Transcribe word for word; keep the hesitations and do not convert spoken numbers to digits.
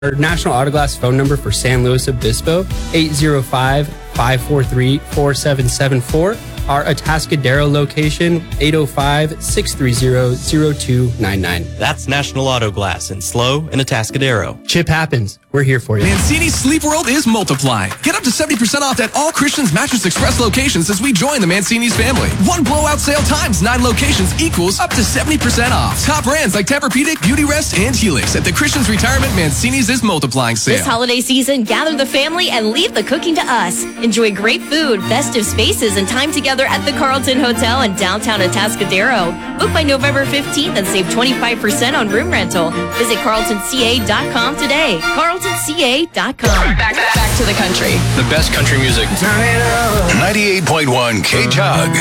Our National Auto Glass phone number for San Luis Obispo, eight zero five, five four three, four seven seven four. Our Atascadero location, eight zero five, six three zero, zero two nine nine. That's National Auto Glass in Slow and Atascadero. Chip happens. We're here for you. Mancini's Sleep World is multiplying. Get up to seventy percent off at all Christian's Mattress Express locations as we join the Mancini's family. One blowout sale times nine locations equals up to seventy percent off. Top brands like Tempur-Pedic, Beautyrest, and Helix at the Christian's Retirement Mancini's is multiplying sale. This holiday season, gather the family and leave the cooking to us. Enjoy great food, festive spaces, and time together at the Carlton Hotel in downtown Atascadero. Book by November fifteenth and save twenty-five percent on room rental. Visit carlton c a dot com today. carlton c a dot com. Back, back, back to the country. The best country music. ninety-eight point one K-Tug.